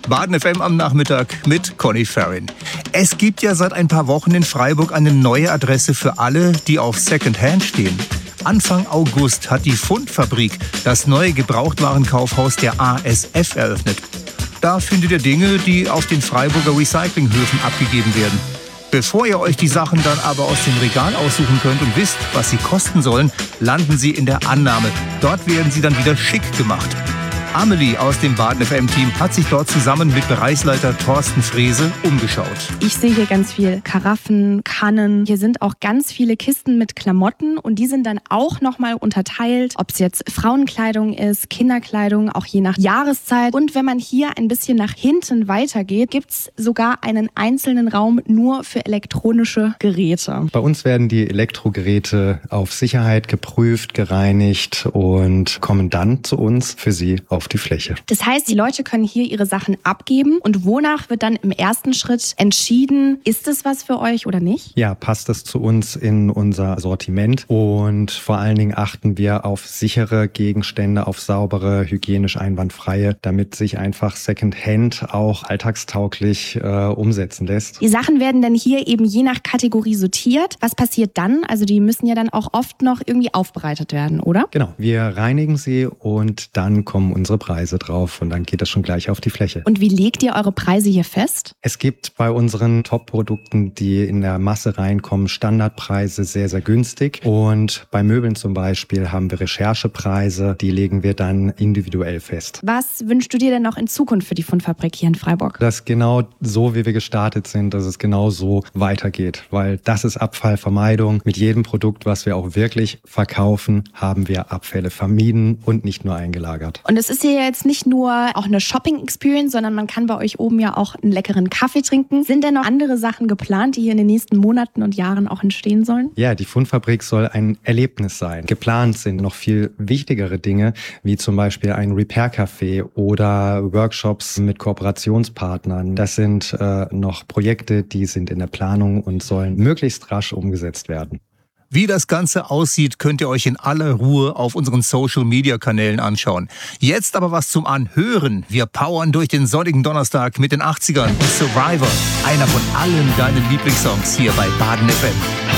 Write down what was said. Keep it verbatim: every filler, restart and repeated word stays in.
Baden F M am Nachmittag mit Conny Farin. Es gibt ja seit ein paar Wochen in Freiburg eine neue Adresse für alle, die auf Secondhand stehen. Anfang August hat die Fundfabrik das neue Gebrauchtwarenkaufhaus der A S F eröffnet. Da findet ihr Dinge, die auf den Freiburger Recyclinghöfen abgegeben werden. Bevor ihr euch die Sachen dann aber aus dem Regal aussuchen könnt und wisst, was sie kosten sollen, landen sie in der Annahme. Dort werden sie dann wieder schick gemacht. Amelie aus dem Baden F M-Team hat sich dort zusammen mit Bereichsleiter Thorsten Frese umgeschaut. Ich sehe hier ganz viel Karaffen, Kannen. Hier sind auch ganz viele Kisten mit Klamotten und die sind dann auch nochmal unterteilt, ob es jetzt Frauenkleidung ist, Kinderkleidung, auch je nach Jahreszeit. Und wenn man hier ein bisschen nach hinten weitergeht, gibt es sogar einen einzelnen Raum nur für elektronische Geräte. Bei uns werden die Elektrogeräte auf Sicherheit geprüft, gereinigt und kommen dann zu uns für sie auf die Fläche. Das heißt, die Leute können hier ihre Sachen abgeben und wonach wird dann im ersten Schritt entschieden, ist es was für euch oder nicht? Ja, passt es zu uns in unser Sortiment und vor allen Dingen achten wir auf sichere Gegenstände, auf saubere, hygienisch einwandfreie, damit sich einfach Secondhand auch alltagstauglich äh, umsetzen lässt. Die Sachen werden dann hier eben je nach Kategorie sortiert. Was passiert dann? Also die müssen ja dann auch oft noch irgendwie aufbereitet werden, oder? Genau, wir reinigen sie und dann kommen unsere Preise drauf und dann geht das schon gleich auf die Fläche. Und wie legt ihr eure Preise hier fest? Es gibt bei unseren Top-Produkten, die in der Masse reinkommen, Standardpreise sehr, sehr günstig. Und bei Möbeln zum Beispiel haben wir Recherchepreise, die legen wir dann individuell fest. Was wünschst du dir denn noch in Zukunft für die Fundfabrik hier in Freiburg? Dass genau so, wie wir gestartet sind, dass es genau so weitergeht. Weil das ist Abfallvermeidung. Mit jedem Produkt, was wir auch wirklich verkaufen, haben wir Abfälle vermieden und nicht nur eingelagert. Und es ist hier jetzt nicht nur auch eine Shopping-Experience, sondern man kann bei euch oben ja auch einen leckeren Kaffee trinken. Sind denn noch andere Sachen geplant, die hier in den nächsten Monaten und Jahren auch entstehen sollen? Ja, die Fundfabrik soll ein Erlebnis sein. Geplant sind noch viel wichtigere Dinge, wie zum Beispiel ein Repair-Café oder Workshops mit Kooperationspartnern. Das sind äh, noch Projekte, die sind in der Planung und sollen möglichst rasch umgesetzt werden. Wie das Ganze aussieht, könnt ihr euch in aller Ruhe auf unseren Social-Media-Kanälen anschauen. Jetzt aber was zum Anhören. Wir powern durch den sonnigen Donnerstag mit den achtzigern und Survivor. Einer von allen deinen Lieblingssongs hier bei Baden F M.